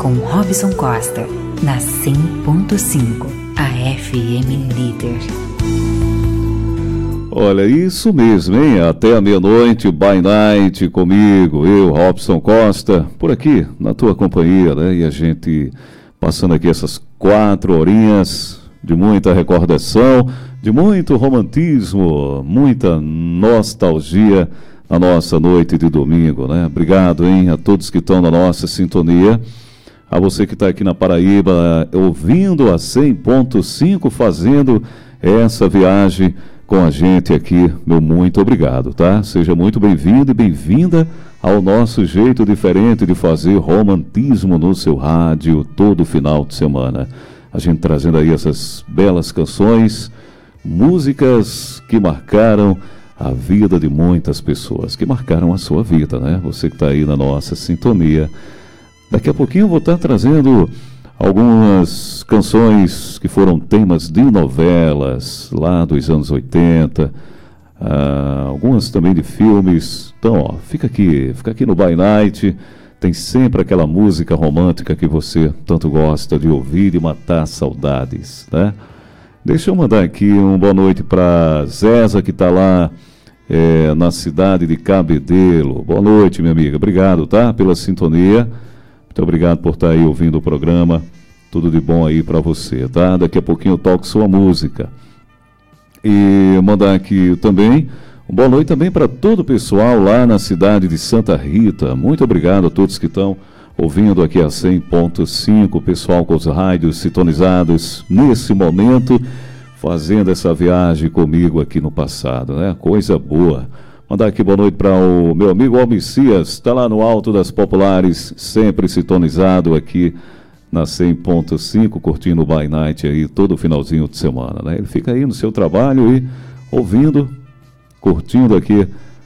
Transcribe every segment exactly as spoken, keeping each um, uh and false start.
com Robson Costa, na cem ponto cinco, a F M Líder. Olha, isso mesmo, hein? Até a meia-noite, by night comigo, eu, Robson Costa, por aqui, na tua companhia, né? E a gente passando aqui essas quatro horinhas de muita recordação, de muito romantismo, muita nostalgia na nossa noite de domingo, né? Obrigado, hein, a todos que estão na nossa sintonia, a você que está aqui na Paraíba, ouvindo a cem ponto cinco, fazendo essa viagem com a gente aqui, meu muito obrigado, tá? Seja muito bem-vindo e bem-vinda ao nosso jeito diferente de fazer romantismo no seu rádio todo final de semana. A gente trazendo aí essas belas canções, músicas que marcaram a vida de muitas pessoas, que marcaram a sua vida, né? Você que está aí na nossa sintonia. Daqui a pouquinho eu vou estar trazendo algumas canções que foram temas de novelas lá dos anos oitenta, uh, algumas também de filmes. Então, ó, fica aqui, fica aqui no By Night. Tem sempre aquela música romântica que você tanto gosta de ouvir e matar saudades, né? Deixa eu mandar aqui uma boa noite para Zéza, que está lá é, na cidade de Cabedelo. Boa noite, minha amiga. Obrigado, tá? Pela sintonia. Muito obrigado por estar aí ouvindo o programa. Tudo de bom aí para você, tá? Daqui a pouquinho eu toco sua música. E mandar aqui também uma boa noite também para todo o pessoal lá na cidade de Santa Rita. Muito obrigado a todos que estão ouvindo aqui a cem ponto cinco, pessoal com os rádios sintonizados nesse momento, fazendo essa viagem comigo aqui no passado, né? Coisa boa. Mandar aqui boa noite para o meu amigo Almicias, está lá no Alto das Populares, sempre sintonizado aqui na cem ponto cinco, curtindo o By Night aí todo finalzinho de semana, né? Ele fica aí no seu trabalho e ouvindo, curtindo aqui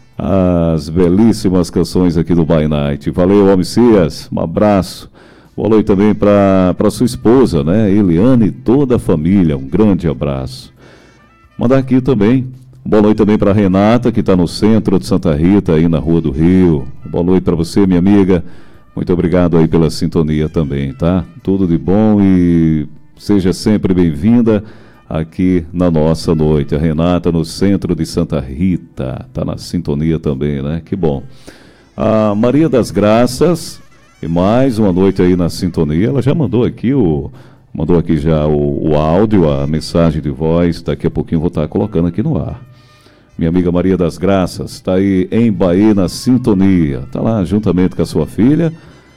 as belíssimas canções aqui do By Night. Valeu, Almicias, um abraço. Boa noite também para para sua esposa, né? Eliane e toda a família, um grande abraço. Mandar aqui também boa noite também para Renata, que está no centro de Santa Rita, aí na Rua do Rio. Boa noite para você, minha amiga. Muito obrigado aí pela sintonia também, tá? Tudo de bom e seja sempre bem-vinda aqui na nossa noite. A Renata no centro de Santa Rita, tá na sintonia também, né? Que bom. A Maria das Graças, e mais uma noite aí na sintonia. Ela já mandou aqui o... Mandou aqui já o, o áudio, a mensagem de voz. Daqui a pouquinho eu vou estar colocando aqui no ar. Minha amiga Maria das Graças está aí em Bahia, na sintonia. Está lá juntamente com a sua filha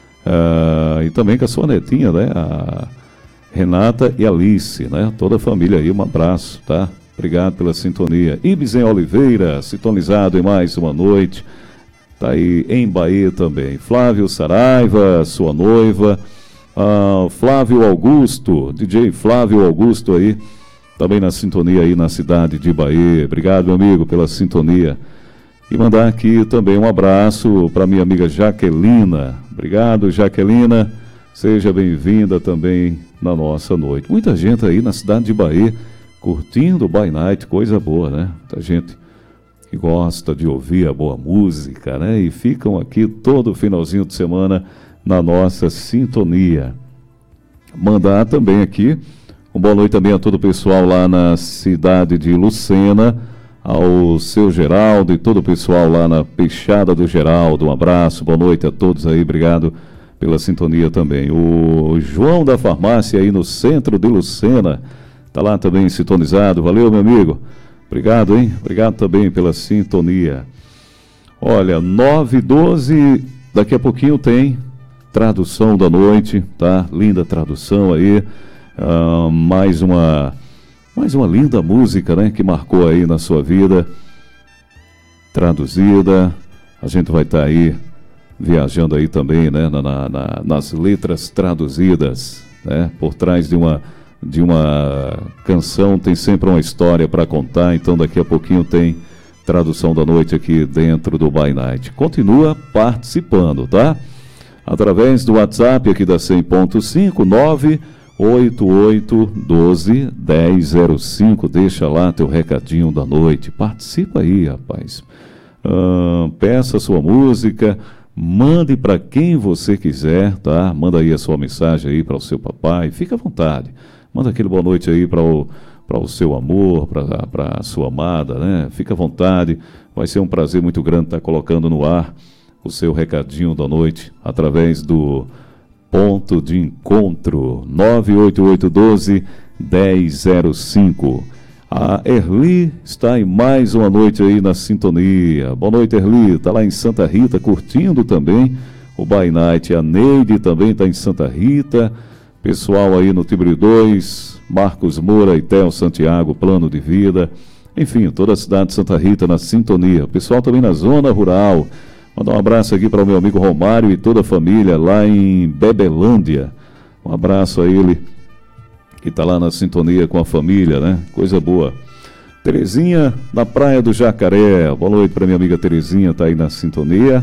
uh, e também com a sua netinha, né? A Renata e Alice, né? Toda a família aí, um abraço, tá? Obrigado pela sintonia. Ibsen Oliveira, sintonizado em mais uma noite. Está aí em Bahia também. Flávio Saraiva, sua noiva. Uh, Flávio Augusto, D J Flávio Augusto aí, também na sintonia aí na cidade de Bahia. Obrigado, meu amigo, pela sintonia. E mandar aqui também um abraço para minha amiga Jaquelina. Obrigado, Jaquelina. Seja bem-vinda também na nossa noite. Muita gente aí na cidade de Bahia curtindo o By Night, coisa boa, né? Muita gente que gosta de ouvir a boa música, né? E ficam aqui todo finalzinho de semana na nossa sintonia. Mandar também aqui uma boa noite também a todo o pessoal lá na cidade de Lucena, ao seu Geraldo e todo o pessoal lá na Peixada do Geraldo. Um abraço, boa noite a todos aí, obrigado pela sintonia também. O João da Farmácia aí no centro de Lucena, tá lá também sintonizado. Valeu, meu amigo. Obrigado, hein? Obrigado também pela sintonia. Olha, nove e doze, daqui a pouquinho tem tradução da noite, tá? Linda tradução aí, uh, mais uma mais uma linda música, né? Que marcou aí na sua vida, traduzida. A gente vai estar tá aí viajando aí também, né? Na, na, na, nas letras traduzidas, né? Por trás de uma de uma canção tem sempre uma história para contar. Então daqui a pouquinho tem tradução da noite aqui dentro do By Night. Continua participando, tá? Através do WhatsApp aqui da cem ponto cinco, nove oito oito um dois, um zero zero cinco. Deixa lá teu recadinho da noite. Participa aí, rapaz. Uh, peça sua música, Mande para quem você quiser, tá? Manda aí a sua mensagem aí para o seu papai, fica à vontade. Manda aquele boa noite aí para o, para o seu amor, para a sua amada, né? Fica à vontade, vai ser um prazer muito grande estar colocando no ar o seu recadinho da noite através do Ponto de Encontro nove oito oito um dois, um zero zero cinco. A Erli está em mais uma noite aí na sintonia. Boa noite, Erli. Está lá em Santa Rita, curtindo também o By Night. A Neide também está em Santa Rita. Pessoal aí no Tíbrio dois, Marcos Moura e Theo Santiago, Plano de Vida. Enfim, toda a cidade de Santa Rita na sintonia. O pessoal também na zona rural. Mandar um abraço aqui para o meu amigo Romário e toda a família lá em Bebelândia. Um abraço a ele, que está lá na sintonia com a família, né? Coisa boa. Terezinha, na Praia do Jacaré. Boa noite para minha amiga Terezinha, está aí na sintonia.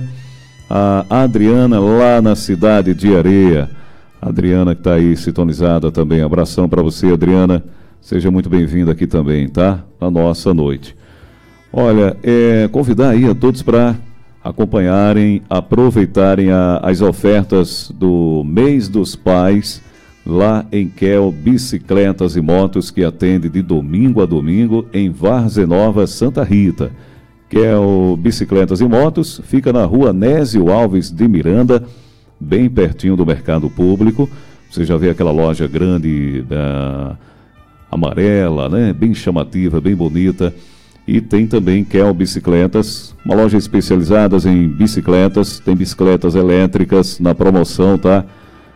A Adriana, lá na cidade de Areia. A Adriana que está aí sintonizada também. Abração para você, Adriana. Seja muito bem-vinda aqui também, tá? Na nossa noite. Olha, é, convidar aí a todos para acompanharem, aproveitarem a, as ofertas do Mês dos Pais, lá em Kel Bicicletas e Motos, que atende de domingo a domingo em Várzea Nova, Santa Rita. Kel Bicicletas e Motos fica na rua Nésio Alves de Miranda, bem pertinho do Mercado Público. Você já vê aquela loja grande, uh, amarela, né? Bem chamativa, bem bonita. E tem também Kel Bicicletas, uma loja especializada em bicicletas, tem bicicletas elétricas na promoção, tá?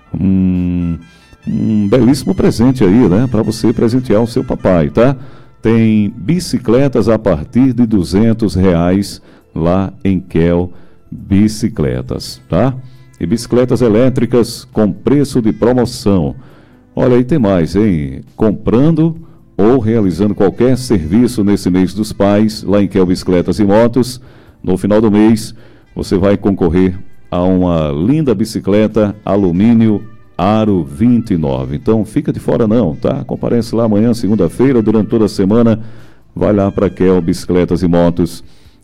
Hum... Um belíssimo presente aí, né? Para você presentear o seu papai, tá? Tem bicicletas a partir de duzentos reais lá em Kel Bicicletas, tá? E bicicletas elétricas com preço de promoção. Olha, aí tem mais, hein? Comprando ou realizando qualquer serviço nesse mês dos pais, lá em Kel Bicicletas e Motos, no final do mês, você vai concorrer a uma linda bicicleta alumínio Aro vinte e nove. Então, fica de fora não, tá? Comparece lá amanhã, segunda-feira, durante toda a semana, vai lá para Kel Bicicletas e Motos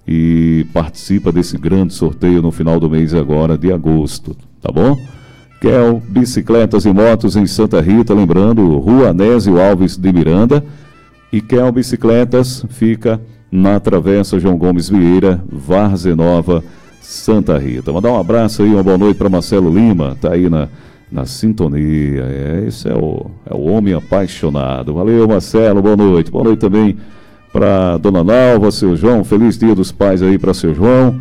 e participa desse grande sorteio no final do mês agora, de agosto, tá bom? Kel Bicicletas e Motos em Santa Rita, lembrando, Rua Nésio Alves de Miranda, e Kel Bicicletas fica na Travessa João Gomes Vieira, Várzea Nova, Santa Rita. Mandar um abraço aí, uma boa noite para Marcelo Lima, tá aí na Na sintonia, é, esse é o, é o homem apaixonado. Valeu, Marcelo, boa noite. Boa noite também para Dona Nalva, seu João, feliz dia dos pais aí para seu João.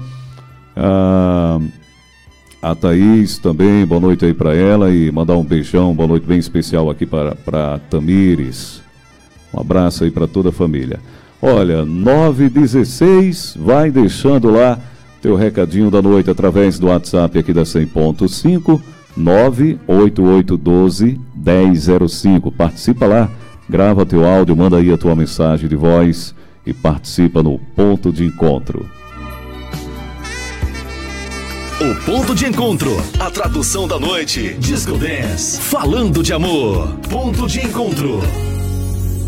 Ah, a Thaís também, boa noite aí para ela e mandar um beijão, boa noite bem especial aqui para, para Tamires. Um abraço aí para toda a família. Olha, nove e dezesseis, vai deixando lá teu recadinho da noite através do WhatsApp aqui da cem ponto cinco. nove oito oito um dois, um zero zero cinco. Participa lá, grava teu áudio, manda aí a tua mensagem de voz e participa no Ponto de Encontro. O Ponto de Encontro, a tradução da noite, Disco Dance, falando de amor. Ponto de Encontro.